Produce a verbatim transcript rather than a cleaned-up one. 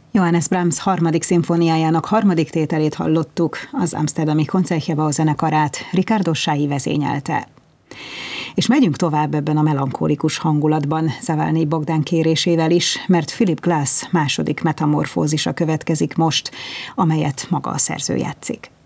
Johannes Brahms harmadik szimfóniájának harmadik tételét hallottuk, az amszterdami Concertgebouw zenekarát Ricardo Chailly vezényelte. És megyünk tovább ebben a melankólikus hangulatban Zavalnyi Bogdán kérésével is, mert Philip Glass második metamorfózisa következik most, amelyet maga a szerző játszik.